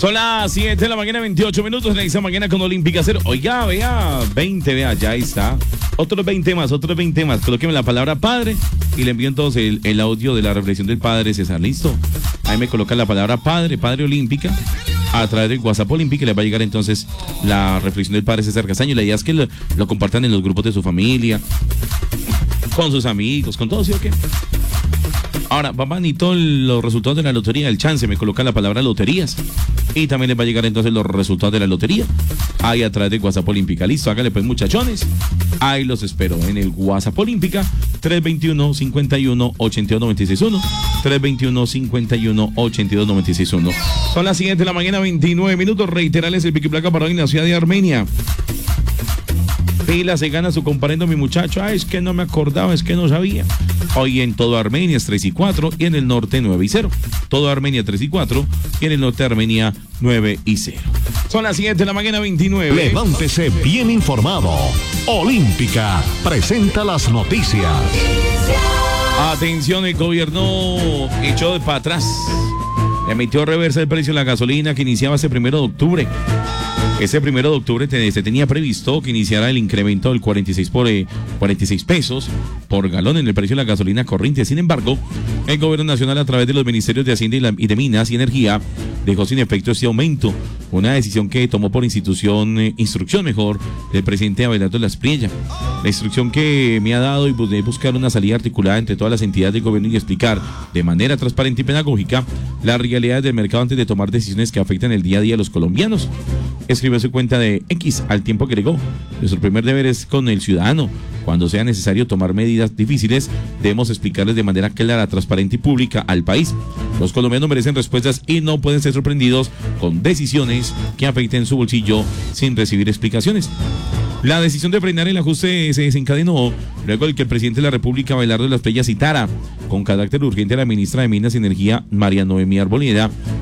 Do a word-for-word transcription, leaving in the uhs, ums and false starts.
Son las siete de la mañana, veintiocho minutos. En esa mañana con Olímpica Cero. Oiga, vea, veinte, vea, ya está. Otros veinte más, otros veinte más. Colóqueme la palabra padre y le envío entonces el, el audio de la reflexión del padre César. ¿Listo? Ahí me colocan la palabra padre, padre Olímpica, a través del WhatsApp Olímpica, y les va a llegar entonces la reflexión del padre César Castaño. La idea es que lo, lo compartan en los grupos de su familia, con sus amigos, con todos, ¿sí o qué? Ahora, papá, necesito los resultados de la lotería, el chance, me coloca la palabra loterías. Y también les va a llegar entonces los resultados de la lotería. Ahí a través de WhatsApp Olímpica. Listo, hágale pues, muchachones. Ahí los espero en el WhatsApp Olímpica. tres veintiuno, cincuenta y uno, ochenta y dos, noventa y seis uno. tres veintiuno, cincuenta y uno, ochenta y dos, noventa y seis uno. Son las siete de la mañana, veintinueve minutos. Reiterarles el pico y placa para hoy en la ciudad de Armenia. Pila se gana su comparendo, mi muchacho. Ah, es que no me acordaba, es que no sabía. Hoy en todo Armenia es tres y cuatro y en el norte nueve y cero. Todo Armenia tres y cuatro y en el norte de Armenia nueve y cero. Son las siete de la mañana, veintinueve. Levántese bien informado. Olímpica presenta las noticias. Atención, el gobierno echó para atrás. Le emitió reversa el precio de la gasolina que iniciaba ese primero de octubre. Ese primero de octubre se tenía previsto que iniciara el incremento del cuarenta y seis por eh, cuarenta y seis pesos por galón en el precio de la gasolina corriente. Sin embargo, el gobierno nacional, a través de los ministerios de Hacienda y, la, y de Minas y Energía, dejó sin efecto este aumento. Una decisión que tomó por institución, eh, instrucción mejor, del presidente Abelardo Lasprilla. La instrucción que me ha dado y de buscar una salida articulada entre todas las entidades del gobierno y explicar de manera transparente y pedagógica las realidades del mercado antes de tomar decisiones que afectan el día a día a los colombianos. Escribió su cuenta de X, al tiempo que agregó: nuestro primer deber es con el ciudadano. Cuando sea necesario tomar medidas difíciles, debemos explicarles de manera clara, transparente y pública al país. Los colombianos merecen respuestas y no pueden ser sorprendidos con decisiones que afecten su bolsillo sin recibir explicaciones. La decisión de frenar el ajuste se desencadenó luego de que el presidente de la República, Abelardo Lasprilla, citara con carácter urgente a la ministra de Minas y Energía, María Noemí Arboleda,